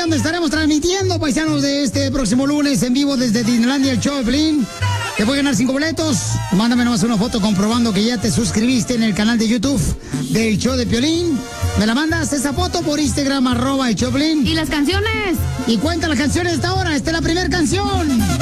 donde estaremos transmitiendo, paisanos, de este próximo lunes en vivo desde Disneylandia, el show de Piolín. Te puedes ganar 5 boletos. Mándame nomás una foto comprobando que ya te suscribiste en el canal de YouTube del show de Piolín. Me la mandas esa foto por Instagram, @el show de Piolín. ¿Y las canciones? Y cuenta las canciones de esta hora. Esta es la primera canción.